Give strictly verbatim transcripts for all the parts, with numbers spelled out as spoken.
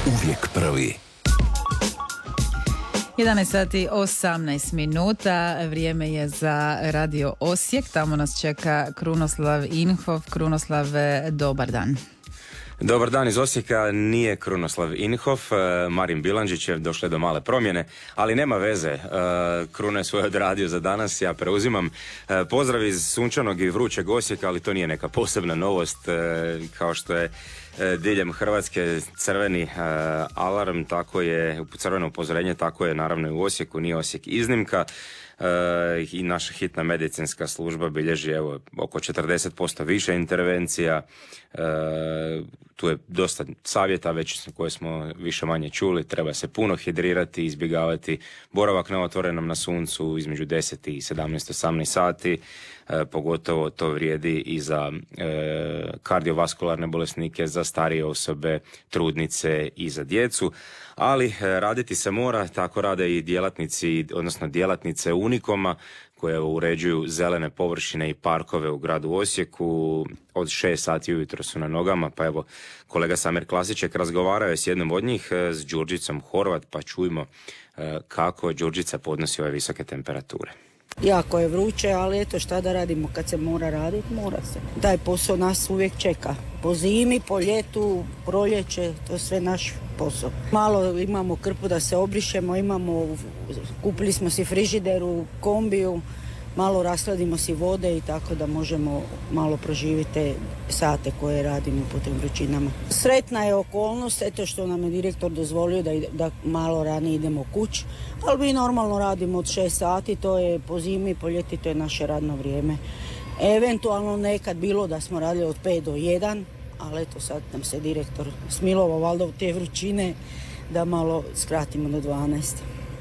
Uvijek prvi. jedanaest sati osamnaest minuta, vrijeme je za Radio Osijek, tamo nas čeka Krunoslav Inhof. Krunoslave, dobar dan. Dobar dan iz Osijeka, nije Krunoslav Inhof, Marin Bilandžić je došle do male promjene, ali nema veze, Kruno je svoje odradio za danas, ja preuzimam. Pozdrav iz sunčanog i vrućeg Osijeka, ali to nije neka posebna novost, kao što je diljem Hrvatske crveni alarm, tako je crveno upozorenje, tako je naravno i u Osijeku, nije Osijek iznimka. Uh, i naša hitna medicinska služba bilježi evo oko četrdeset posto više intervencija. Uh, tu je dosta savjeta već koje smo više manje čuli. Treba se puno hidrirati, izbjegavati boravak na otvorenom na suncu između deset i sedamnaest osamnaest sati. Uh, pogotovo to vrijedi i za uh, kardiovaskularne bolesnike, za starije osobe, trudnice i za djecu. Ali raditi se mora, tako rade i djelatnici, odnosno djelatnice Unikoma koje uređuju zelene površine i parkove u gradu Osijeku. Od šest sati ujutro su na nogama, pa evo kolega Samir Klasiček razgovarao je s jednom od njih, s Đurđicom Horvat, pa čujmo kako Đurđica podnosi ove visoke temperature. Jako je vruće, ali eto šta da radimo, kad se mora raditi, mora se. Taj posao nas uvijek čeka. Po zimi, po ljetu, proljeće, to je sve naš posao. Malo imamo krpu da se obrišemo, imamo, kupili smo si frižider u kombiju, malo rasladimo si vode i tako da možemo malo proživjeti te sate koje radimo po tim vrućinama. Sretna je okolnost, eto što nam je direktor dozvolio da, da malo ranije idemo kući, ali mi normalno radimo od šest sati, to je po zimi, po ljeti, to je naše radno vrijeme. Eventualno nekad bilo da smo radili od pet do jedan, ali eto sad nam se direktor smilovao valjda u te vrućine da malo skratimo do dvanaest.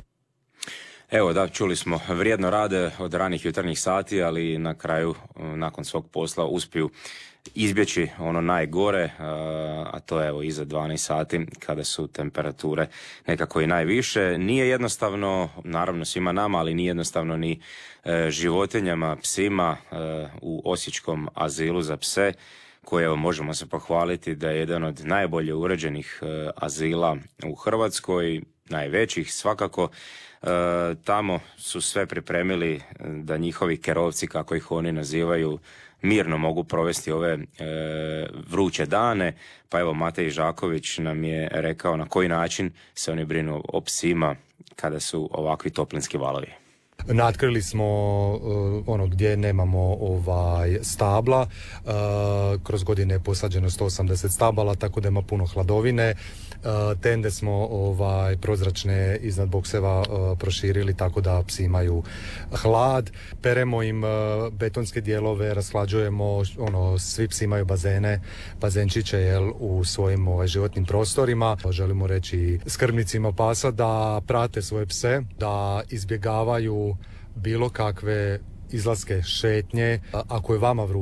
Evo da, čuli smo, vrijedno rade od ranih jutarnjih sati, ali na kraju, nakon svog posla, uspiju izbjeći ono najgore, a to je evo iza dvanaest sati kada su temperature nekako i najviše. Nije jednostavno, naravno svima nama, ali nije jednostavno ni životinjama, psima u osječkom azilu za pse, koje evo možemo se pohvaliti da je jedan od najbolje uređenih azila u Hrvatskoj, najvećih svakako. E, tamo su sve pripremili da njihovi kerovci, kako ih oni nazivaju, mirno mogu provesti ove e, vruće dane. Pa evo Matej Žaković nam je rekao na koji način se oni brinu o psima kada su ovakvi toplinski valovi. Natkrili smo uh, ono gdje nemamo ovaj stabla, uh, kroz godine je posađeno sto osamdeset stabala, tako da ima puno hladovine. Uh, tende smo ovaj prozračne iznad bokseva uh, proširili tako da psi imaju hlad. Peremo im uh, betonske dijelove, rashlađujemo, ono svi psi imaju bazene, bazenčiće jel, u svojim ovaj, životnim prostorima. Želimo reći skrbnicima pasa da prate svoje pse, da izbjegavaju bilo kakve izlaske, šetnje. Ako je vama vruće,